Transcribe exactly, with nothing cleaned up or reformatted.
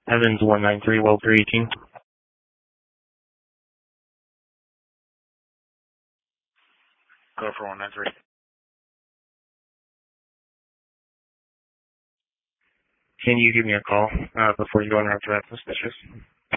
Evans one nine three, well three eighteen. Go for one nine three. Can you give me a call uh, before you go on route to that suspicious?